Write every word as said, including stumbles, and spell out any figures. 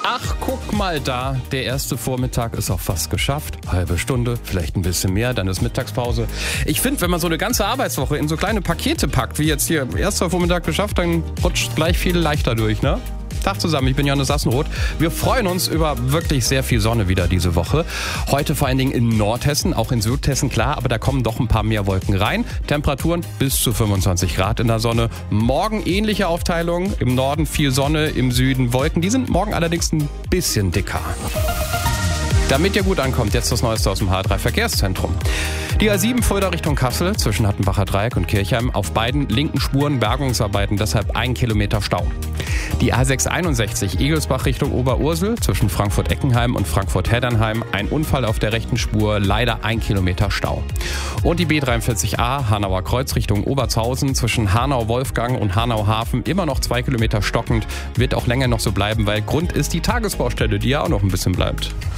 Ach, guck mal da, der erste Vormittag ist auch fast geschafft. Halbe Stunde, vielleicht ein bisschen mehr, dann ist Mittagspause. Ich finde, wenn man so eine ganze Arbeitswoche in so kleine Pakete packt, wie jetzt hier, erster Vormittag geschafft, dann rutscht gleich viel leichter durch, ne? Tag zusammen, ich bin Johannes Assenroth. Wir freuen uns über wirklich sehr viel Sonne wieder diese Woche. Heute vor allen Dingen in Nordhessen, auch in Südhessen, klar, aber da kommen doch ein paar mehr Wolken rein. Temperaturen bis zu fünfundzwanzig Grad in der Sonne. Morgen ähnliche Aufteilung, im Norden viel Sonne, im Süden Wolken. Die sind morgen allerdings ein bisschen dicker. Damit ihr gut ankommt, jetzt das Neueste aus dem H drei Verkehrszentrum. Die A sieben Fulda Richtung Kassel zwischen Hattenbacher Dreieck und Kirchheim. Auf beiden linken Spuren Bergungsarbeiten, deshalb ein Kilometer Stau. Die A sechs einundsechzig Egelsbach Richtung Oberursel zwischen Frankfurt-Eckenheim und Frankfurt-Heddernheim. Ein Unfall auf der rechten Spur, leider ein Kilometer Stau. Und die B dreiundvierzig A Hanauer Kreuz Richtung Obertshausen zwischen Hanau-Wolfgang und Hanau-Hafen. Immer noch zwei Kilometer stockend, wird auch länger noch so bleiben, weil Grund ist die Tagesbaustelle, die ja auch noch ein bisschen bleibt.